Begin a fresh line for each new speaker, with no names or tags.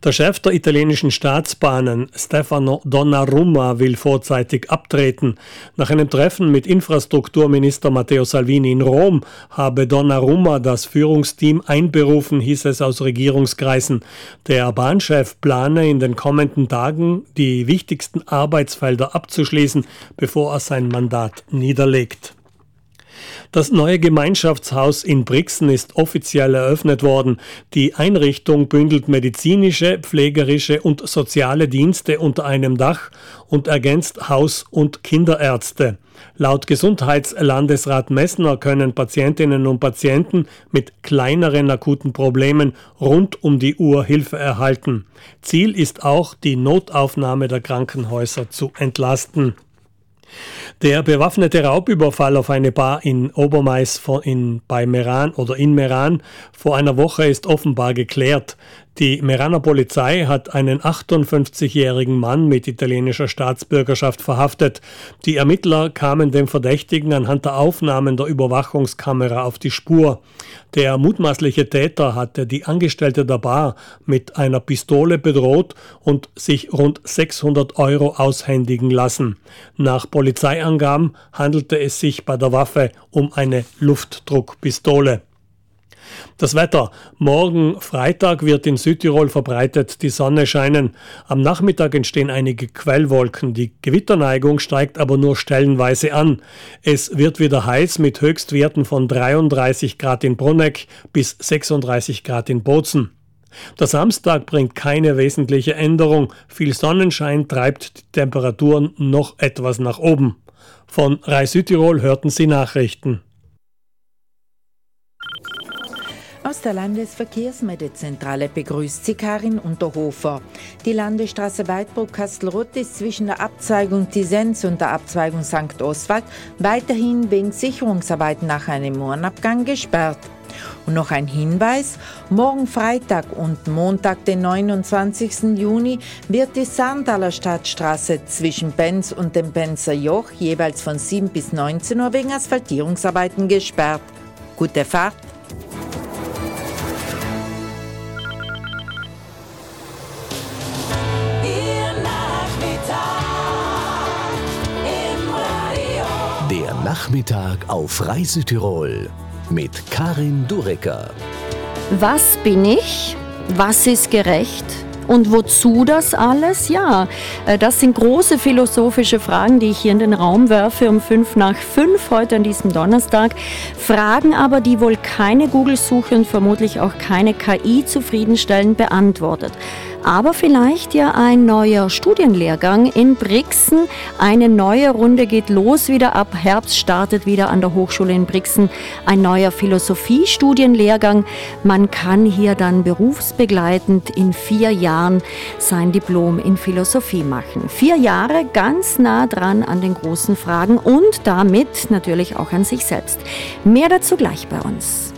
Der Chef der italienischen Staatsbahnen, Stefano Donnarumma, will vorzeitig abtreten. Nach einem Treffen mit Infrastrukturminister Matteo Salvini in Rom habe Donnarumma das Führungsteam einberufen, hieß es aus Regierungskreisen. Der Bahnchef plane in den kommenden Tagen die wichtigsten Arbeitsfelder abzuschließen, bevor er sein Mandat niederlegt. Das neue Gemeinschaftshaus in Brixen ist offiziell eröffnet worden. Die Einrichtung bündelt medizinische, pflegerische und soziale Dienste unter einem Dach und ergänzt Haus- und Kinderärzte. Laut Gesundheitslandesrat Messner können Patientinnen und Patienten mit kleineren akuten Problemen rund um die Uhr Hilfe erhalten. Ziel ist auch, die Notaufnahme der Krankenhäuser zu entlasten. Der bewaffnete Raubüberfall auf eine Bar in Obermais in Meran vor einer Woche ist offenbar geklärt. Die Meraner Polizei hat einen 58-jährigen Mann mit italienischer Staatsbürgerschaft verhaftet. Die Ermittler kamen dem Verdächtigen anhand der Aufnahmen der Überwachungskamera auf die Spur. Der mutmaßliche Täter hatte die Angestellte der Bar mit einer Pistole bedroht und sich rund 600 € aushändigen lassen. Nach Polizeiangaben handelte es sich bei der Waffe um eine Luftdruckpistole. Das Wetter. Morgen Freitag wird in Südtirol verbreitet die Sonne scheinen. Am Nachmittag entstehen einige Quellwolken. Die Gewitterneigung steigt aber nur stellenweise an. Es wird wieder heiß mit Höchstwerten von 33 Grad in Bruneck bis 36 Grad in Bozen. Der Samstag bringt keine wesentliche Änderung. Viel Sonnenschein treibt die Temperaturen noch etwas nach oben. Von RAI Südtirol hörten Sie Nachrichten.
Aus der Landesverkehrsmittelzentrale begrüßt sie Karin Unterhofer. Die Landesstraße Weidbruck-Kastelruth ist zwischen der Abzweigung Tisenz und der Abzweigung St. Oswald weiterhin wegen Sicherungsarbeiten nach einem Mohrenabgang gesperrt. Und noch ein Hinweis: Morgen Freitag und Montag, den 29. Juni, wird die Sarntaler Stadtstraße zwischen Benz und dem Benzer Joch jeweils von 7 bis 19 Uhr wegen Asphaltierungsarbeiten gesperrt. Gute Fahrt!
Der Nachmittag auf RAI Südtirol mit Karin Durecker.
Was bin ich? Was ist gerecht? Und wozu das alles? Ja, das sind große philosophische Fragen, die ich hier in den Raum werfe um 5:05 heute an diesem Donnerstag. Fragen aber, die wohl keine Google-Suche und vermutlich auch keine KI zufriedenstellend beantwortet. Aber vielleicht ja ein neuer Studienlehrgang in Brixen. Eine neue Runde geht los wieder. Ab Herbst startet wieder an der Hochschule in Brixen ein neuer Philosophie-Studienlehrgang. Man kann hier dann berufsbegleitend in 4 Jahren sein Diplom in Philosophie machen. 4 Jahre ganz nah dran an den großen Fragen und damit natürlich auch an sich selbst. Mehr dazu gleich bei uns.